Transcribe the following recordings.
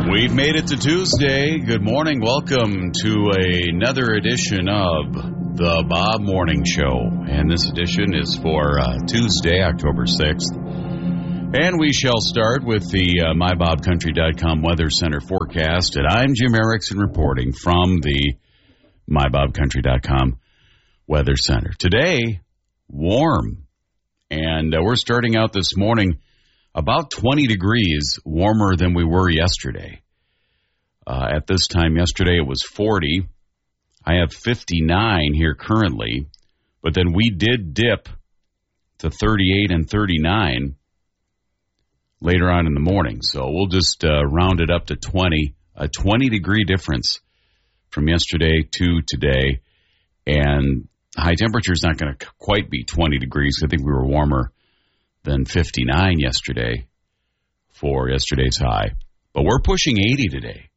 We've made it to Tuesday. Good morning. Welcome to another edition of the Bob Morning Show. And this edition is for Tuesday, October 6th. And we shall start with the MyBobCountry.com Weather Center forecast. And I'm Jim Erickson reporting from the MyBobCountry.com Weather Center. Today, warm. And we're starting out this morning about 20 degrees warmer than we were yesterday. At this time yesterday, it was 40. I have 59 here currently, but then we did dip to 38 and 39 later on in the morning. So we'll just round it up to 20, a 20-degree difference from yesterday to today. And high temperature is not going to quite be 20 degrees. I think we were warmer than 59 yesterday for yesterday's high. But we're pushing 80 today.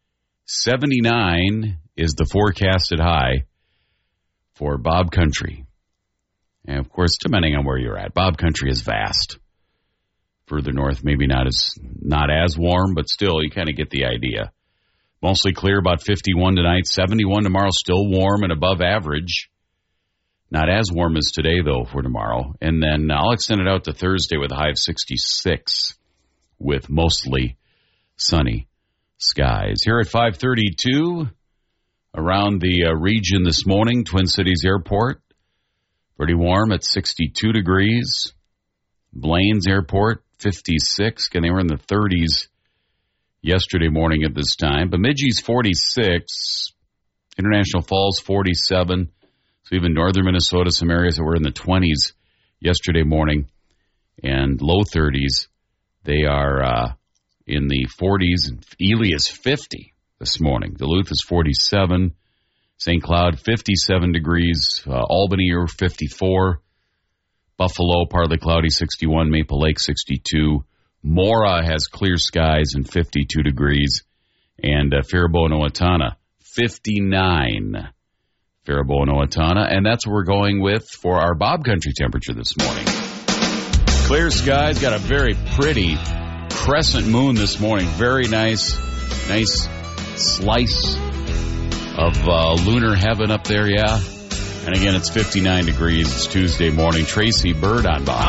79 is the forecasted high for Bob Country. And, of course, depending on where you're at, Bob Country is vast. Further north, maybe not as warm, but still, you kind of get the idea. Mostly clear, about 51 tonight, 71 tomorrow, still warm and above average. Not as warm as today, though, for tomorrow. And then I'll extend it out to Thursday with a high of 66 with mostly sunny skies. Here at 5:32, around the region this morning, Twin Cities Airport, pretty warm at 62 degrees. Blaines Airport, 56. Again, they were in the 30s yesterday morning at this time. Bemidji's 46. International Falls, 47. So even northern Minnesota, some areas that were in the 20s yesterday morning and low 30s, they are in the 40s. Ely is 50 this morning. Duluth is 47. St. Cloud, 57 degrees. Albany, 54. Buffalo, partly cloudy, 61. Maple Lake, 62. Mora has clear skies and 52 degrees. And Faribault and Owatonna, 59. Faribault and Owatonna. And that's what we're going with for our Bob Country temperature this morning. Clear skies, got a very pretty crescent moon this morning. Very nice slice of lunar heaven up there, yeah. And again, it's 59 degrees. It's Tuesday morning. Tracy Bird on Bob.